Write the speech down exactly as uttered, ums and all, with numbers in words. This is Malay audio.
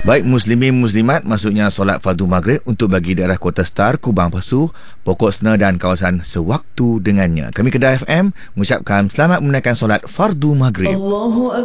Baik muslimin muslimat, maksudnya solat fardu maghrib untuk bagi daerah Kota Star, Kubang Pasu, Pokok Sena dan kawasan sewaktu dengannya. Kami Kedah F M mengucapkan selamat menunaikan solat fardu maghrib.